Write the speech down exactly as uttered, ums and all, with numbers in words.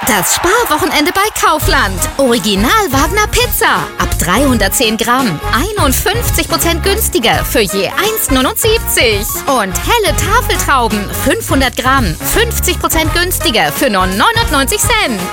Das Sparwochenende bei Kaufland. Original Wagner Pizza. Ab dreihundertzehn Gramm. einundfünfzig Prozent günstiger für je eins Komma neunundsiebzig. Und helle Tafeltrauben. fünfhundert Gramm. fünfzig Prozent günstiger für nur neunundneunzig Cent.